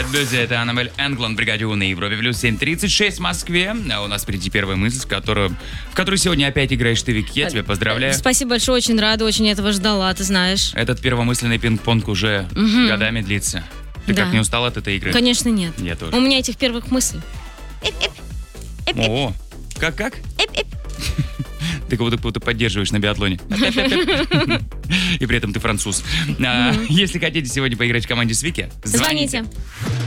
Друзья, это Аннабель Энгланд, бригаде У на Европе плюс 7:36 в Москве. А у нас впереди первая мысль, в которой сегодня опять играешь ты, Вики. Я тебя поздравляю. Спасибо большое, очень рада, очень этого ждала, ты знаешь. Этот первомысленный пинг-понг уже годами длится. Ты Да. как, не устал от этой игры? Конечно, нет. Я тоже. У меня этих первых мыслей. О, как? Ты как будто поддерживаешь на биатлоне. И при этом ты француз. Если хотите сегодня поиграть в команде с Вики, звоните. Звоните.